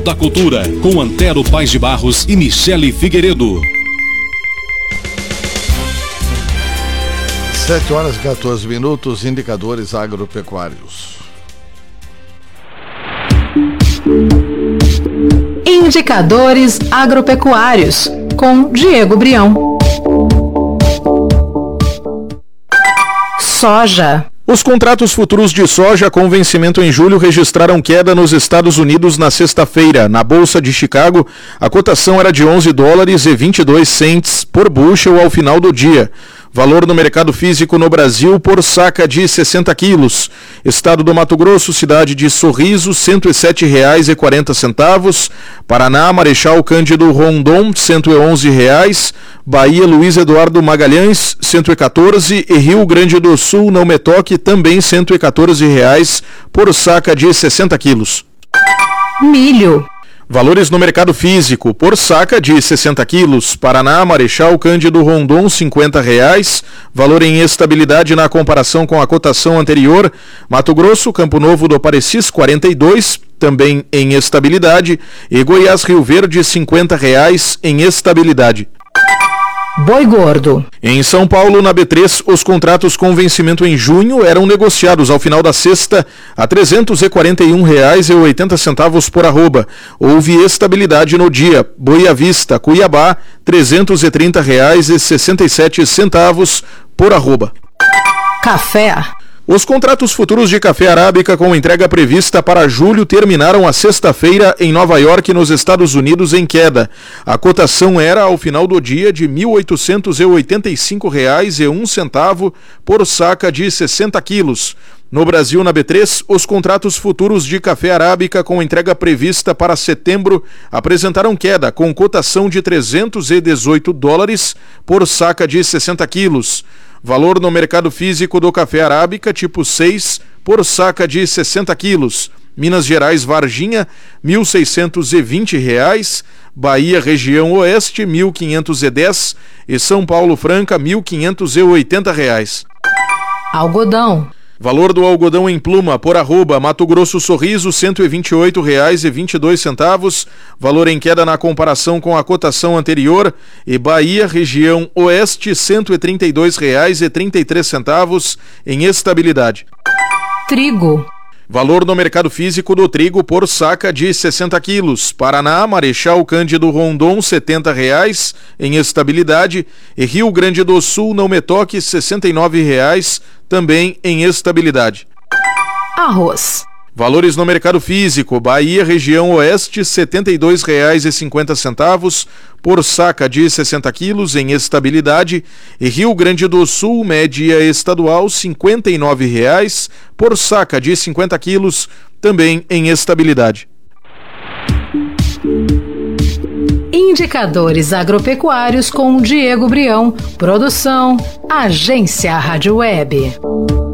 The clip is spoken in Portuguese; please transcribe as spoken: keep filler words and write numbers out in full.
Da Cultura, com Antero Paes de Barros e Michele Figueiredo. sete horas e quatorze minutos, indicadores agropecuários. Indicadores agropecuários, com Diego Brião. Soja. Os contratos futuros de soja com vencimento em julho registraram queda nos Estados Unidos na sexta-feira. Na Bolsa de Chicago, a cotação era de onze dólares e vinte e dois centes por bushel ao final do dia. Valor no mercado físico no Brasil por saca de sessenta quilos. Estado do Mato Grosso, cidade de Sorriso, cento e sete reais e quarenta centavos. Paraná, Marechal Cândido Rondon, cento e onze reais. Bahia, Luiz Eduardo Magalhães, cento e quatorze. E Rio Grande do Sul, Não Me Toque, também cento e quatorze reais por saca de sessenta quilos. Milho. Valores no mercado físico, por saca de sessenta quilos, Paraná, Marechal Cândido Rondon, cinquenta reais, valor em estabilidade na comparação com a cotação anterior, Mato Grosso, Campo Novo do Parecis, quarenta e dois, também em estabilidade, e Goiás, Rio Verde, cinquenta reais em estabilidade. Boi gordo. Em São Paulo, na B três, os contratos com vencimento em junho eram negociados ao final da sexta a trezentos e quarenta e um reais e oitenta centavos por arroba. Houve estabilidade no dia. Boi à vista, Cuiabá, trezentos e trinta reais e sessenta e sete centavos por arroba. Café. Os contratos futuros de café arábica com entrega prevista para julho terminaram a sexta-feira em Nova York, nos Estados Unidos, em queda. A cotação era, ao final do dia, de mil oitocentos e oitenta e cinco reais e um centavo por saca de sessenta quilos. No Brasil, na B três, os contratos futuros de café arábica com entrega prevista para setembro apresentaram queda, com cotação de trezentos e dezoito dólares por saca de sessenta quilos. Valor no mercado físico do café arábica tipo seis por saca de sessenta quilos. Minas Gerais, Varginha, mil seiscentos e vinte reais. Bahia, região oeste, mil quinhentos e dez. E São Paulo, Franca, mil quinhentos e oitenta reais. Algodão. Valor do algodão em pluma por arroba, Mato Grosso, Sorriso, cento e vinte e oito reais e vinte e dois centavos. Valor em queda na comparação com a cotação anterior. E Bahia, região oeste, cento e trinta e dois reais e trinta e três centavos em estabilidade. Trigo. Valor no mercado físico do trigo por saca de sessenta quilos. Paraná, Marechal Cândido Rondon, setenta reais em estabilidade. E Rio Grande do Sul, Não Me Toque, sessenta e nove reais, também em estabilidade. Arroz. Valores no mercado físico, Bahia, região oeste, setenta e dois reais e cinquenta centavos por saca de sessenta quilos em estabilidade. E Rio Grande do Sul, média estadual, cinquenta e nove reais por saca de cinquenta quilos, também em estabilidade. Indicadores agropecuários com Diego Brião. Produção, Agência Rádio Web.